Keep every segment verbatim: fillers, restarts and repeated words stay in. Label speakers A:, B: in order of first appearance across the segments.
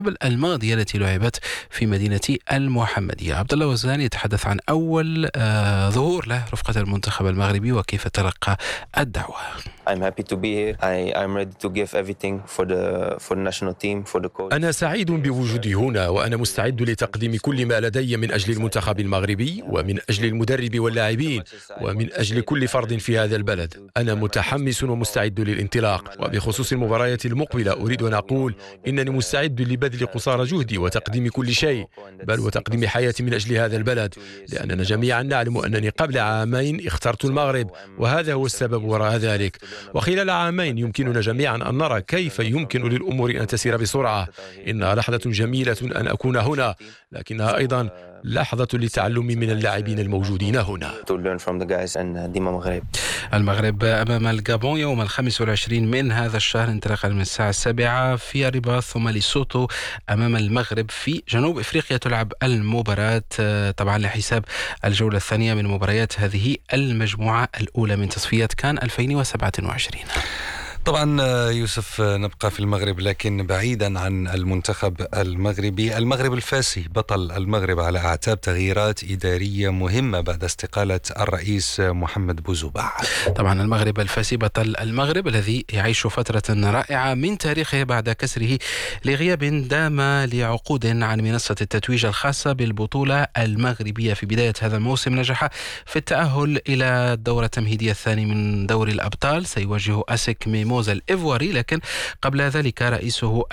A: الماضية التي لعبت في مدينة المحمدية. عبد الله وزان يتحدث عن أول آه ظهور له رفقة المنتخب المغربي وكيف تلقى الدعوة.
B: I'm happy to be here. I I'm ready to give everything for the for the national team for the coach.
C: أنا سعيد بوجودي هنا وأنا مستعد لتقديم كل ما لدي من أجل المنتخب المغربي ومن أجل المدرب واللاعبين ومن أجل كل فرد في هذا البلد. أنا متحمس ومستعد للانطلاق، وبخصوص المباريات المقبلة أريد أن أقول إنني مستعد لبذل قصارى جهدي وتقديم كل شيء، بل وتقديم حياتي من أجل هذا البلد، لأننا جميعا نعلم أنني قبل عامين اخترت المغرب، وهذا هو السبب وراء ذلك. وخلال عامين يمكننا جميعا أن نرى كيف يمكن للأمور أن تسير بسرعة. إنها لحظة جميلة أن أكون هنا، لكنها أيضا لحظة للتعلم من اللاعبين الموجودين هنا.
A: المغرب أمام الغابون يوم الخامس والعشرين من هذا الشهر انطلاقا من الساعة السابعة في الرباط، ثم ليسوتو أمام المغرب في جنوب إفريقيا تلعب المباراة طبعا لحساب الجولة الثانية من مباريات هذه المجموعة الأولى من تصفيات كان ألفين وسبعة وعشرين.
D: طبعا يوسف، نبقى في المغرب لكن بعيدا عن المنتخب المغربي. المغرب الفاسي بطل المغرب على أعتاب تغييرات إدارية مهمة بعد استقالة الرئيس محمد بوزوبع.
A: طبعا المغرب الفاسي بطل المغرب الذي يعيش فترة رائعة من تاريخه بعد كسره لغياب دام لعقود عن منصة التتويج الخاصة بالبطولة المغربية. في بداية هذا الموسم نجح في التأهل إلى الدورة التمهيدية الثاني من دوري الأبطال، سيواجه أسك ميموزا الإيفواري، لكن قبل ذلك رئيسه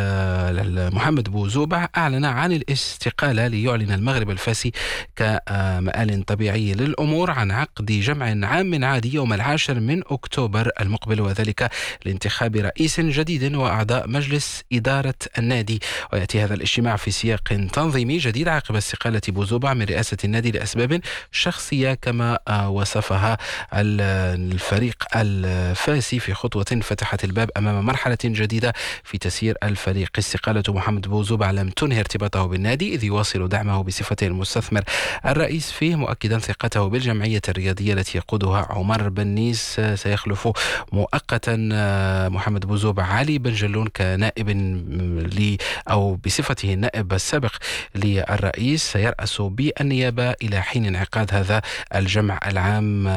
A: محمد بوزوبع أعلن عن الاستقالة ليعلن المغرب الفاسي كمآل طبيعي للأمور عن عقد جمع عام عادي يوم العاشر من أكتوبر المقبل، وذلك لانتخاب رئيس جديد وأعضاء مجلس إدارة النادي. ويأتي هذا الاجتماع في سياق تنظيمي جديد عقب استقالة بوزوبع من رئاسة النادي لأسباب شخصية كما وصفها الفريق الفاسي، في خطوة فتحت الباب أمام مرحلة جديدة في تسيير الفريق. استقالة محمد بوزوبع لم تنهي ارتباطه بالنادي، إذ يواصل دعمه بصفته المستثمر الرئيس فيه، مؤكدا ثقته بالجمعية الرياضية التي يقودها عمر بنيس. سيخلف مؤقتا محمد بوزوبع علي بن جلون كنائب لي أو بصفته النائب السابق للرئيس، سيرأس بالنيابة إلى حين انعقاد هذا الجمع العام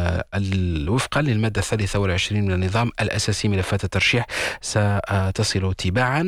A: وفقا للمادة الثالثة والعشرين من النظام الأساسي. ملفات الترشيح ستصل تباعا،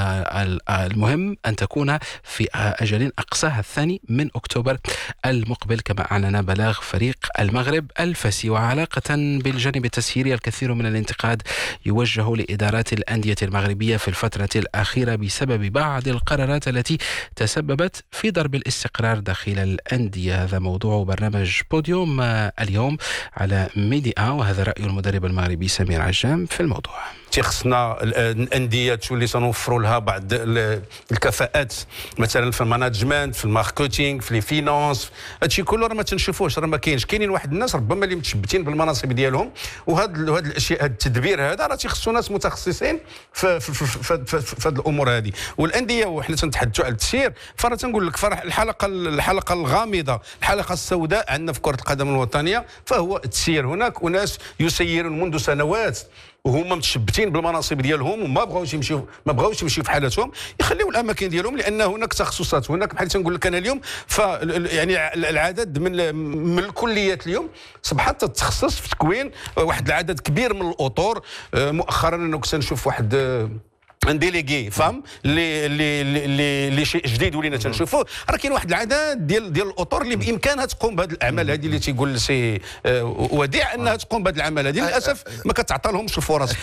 A: المهم أن تكون في أجل أقصاها الثاني من أكتوبر المقبل كما أعلن بلاغ فريق المغرب الفاسي. وعلاقة بالجانب التسييري، الكثير من الانتقاد يوجه لإدارات الأندية المغربية في الفترة الأخيرة بسبب بعض القرارات التي تسببت في ضرب الاستقرار داخل الأندية. هذا موضوع برنامج بوديوم اليوم على ميديا، وهذا رأي المدرب المغربي سمير عجام في الموضوع.
E: خصنا الانديه تولي تنوفروا لها بعض الكفاءات، مثلا في المانجمنت، في الماركتينغ، في لي فينانس. هادشي كله راه ما تنشوفوش، راه ما كاينش. كاينين واحد الناس ربما اللي متشبتين بالمناصب ديالهم، وهاد هاد الاشياء، هاد التدبير هذا راه تيخصو ناس متخصصين في في في, في, في, في هاد الامور هذه. والانديه وحنا تنتحدثوا على التسيير، فراه تنقول لك فرح الحلقه الحلقه الغامضه، الحلقه السوداء عندنا في كره القدم الوطنيه فهو التسيير. هناك اناس يسيرون منذ سنوات وهم متشبتين بالمناصب ديالهم وما بغاوش يمشيو ما بغاوش يمشيو في حالتهم، يخليوا الاماكن ديالهم، لان هناك تخصصات. هناك بحال تنقول لك انا اليوم ف يعني العدد من من الكليات اليوم صبحت تتخصص في تكوين واحد العدد كبير من الاطر. مؤخرا انا كنت نشوف واحد ان ديليغي فام اللي اللي اللي اللي شيء جديد ولينا تنشوفوه. راه كاين واحد العدد ديال ديال الاطر اللي بامكانها تقوم بهذه الاعمال هذه اللي تيقول سي وديع انها تقوم بهذه الاعمال هذه. للاسف ما كتعطى لهمش الفرص.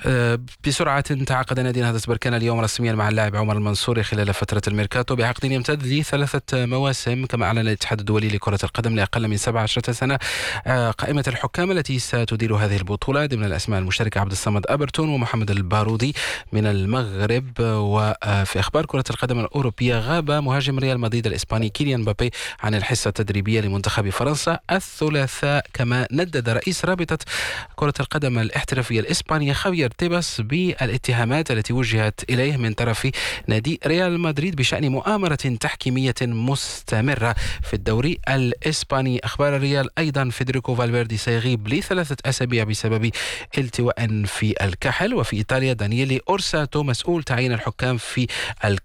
A: بسرعه تعاقد نادي نهضة بركان اليوم رسميا مع اللاعب عمر المنصوري خلال فتره الميركاتو بعقد يمتد لثلاثه مواسم، كما اعلن الاتحاد الدولي لكره القدم لاقل من سبعة عشر سنه. قائمه الحكام التي ستدير هذه البطوله ضمن الاسماء المشتركه عبد الصمد ابرتون ومحمد البارودي من المغرب. وفي أخبار كرة القدم الأوروبية، غاب مهاجم ريال مدريد الإسباني كيليان مبابي عن الحصة التدريبية لمنتخب فرنسا الثلاثاء. كما ندد رئيس رابطة كرة القدم الاحترافية الإسبانية خوير تيباس بالاتهامات التي وجهت إليه من طرف نادي ريال مدريد بشأن مؤامرة تحكيمية مستمرة في الدوري الإسباني. أخبار الريال أيضا، فيدريكو فالفيردي سيغيب لثلاثة أسابيع بسبب التواء في الكحل. وفي إيطاليا، دانييلي أورساتو مسؤول تعيين الحكام في